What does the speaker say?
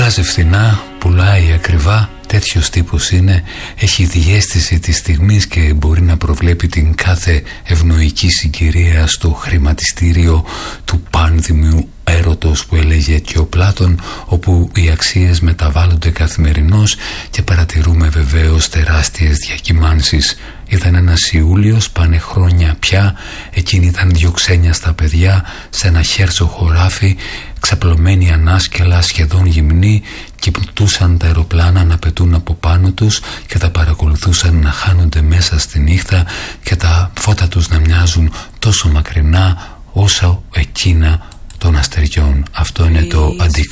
Αγοράζει φθηνά, πουλάει ακριβά. Τέτοιος τύπος είναι, έχει διαίσθηση της στιγμής και μπορεί να προβλέπει την κάθε ευνοϊκή συγκυρία στο χρηματιστήριο του πάνδημιου έρωτος που έλεγε και ο Πλάτων, όπου οι αξίες μεταβάλλονται καθημερινώς και παρατηρούμε βεβαίως τεράστιες διακυμάνσεις. Ήταν ένας Ιούλιος, πάνε χρόνια πια, εκείνοι ήταν δυο ξένια στα παιδιά σε ένα χέρσο χωράφι, ξαπλωμένοι ανάσκελα, σχεδόν γυμνοί, και κοιτούσαν τα αεροπλάνα να πετούν από πάνω τους και τα παρακολουθούσαν να χάνονται μέσα στη νύχτα και τα φώτα τους να μοιάζουν τόσο μακρινά όσο εκείνα των αστεριών. Αυτό είναι το αντίκτυπο.